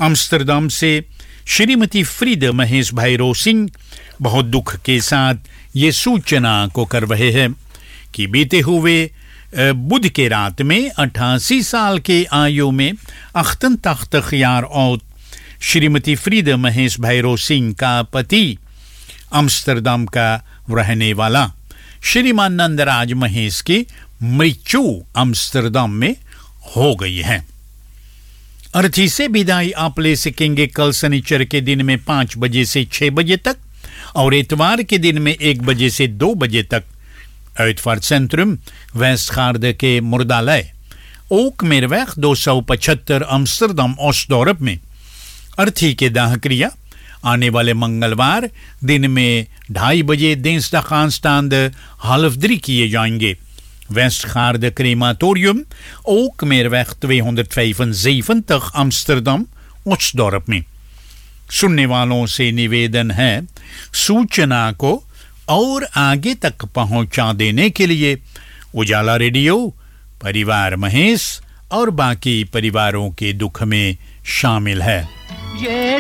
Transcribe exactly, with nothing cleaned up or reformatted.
अम्स्टरडम से श्रीमती फ्रीदा महेश भैरव सिंह बहुत दुख के साथ ये सूचना को कर रहे हैं कि बीते हुए बुध के रात में अट्ठासी साल के आयु में अख्तन तख्त ख्यार औत श्रीमती फ्रीदा महेश भैरव सिंह का पति अम्स्टरडम का रहने वाला श्रीमान नंदराज महेश की मृत्यु अम्स्टरडम में हो गई है। अर्थी से विदाई आप ले सकेंगे कल शनिचर के दिन में पांच बजे से छह बजे तक और इतवार के दिन में एक बजे से दो बजे तक Uitvaartcentrum Westgaarde के मुर्दालय ओक मेरवैग दो सौ पचहत्तर अम्स्टरडम ओस्टडोर्प में अर्थी के दाह क्रिया आने वाले मंगलवार दिन में ढाई बजे दिnsdag half drie किए जाएंगे। Westgaarde क्रेमाटोरियम ओक मेरवैग tweehonderdvijfenzeventig अम्स्टरडम ओस्टडोर्प में। सुनने वालों से निवेदन है सूचना को और आगे तक पहुंचा देने के लिए उजाला रेडियो परिवार महेश और बाकी परिवारों के दुख में शामिल है। ये